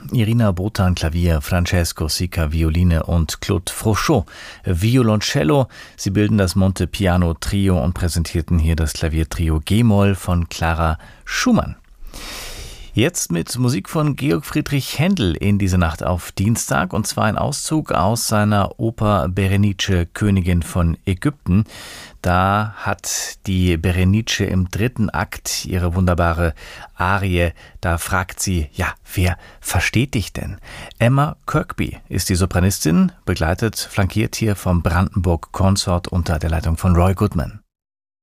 Irina Botan Klavier, Francesco Sica Violine und Claude Frochot Violoncello. Sie bilden das Montepiano Trio und präsentierten hier das Klaviertrio G-Moll von Clara Schumann. Jetzt mit Musik von Georg Friedrich Händel in diese Nacht auf Dienstag, und zwar ein Auszug aus seiner Oper Berenice, Königin von Ägypten. Da hat die Berenice im 3. Akt ihre wunderbare Arie. Da fragt sie, ja, wer versteht dich denn? Emma Kirkby ist die Sopranistin, begleitet, flankiert hier vom Brandenburg Consort unter der Leitung von Roy Goodman.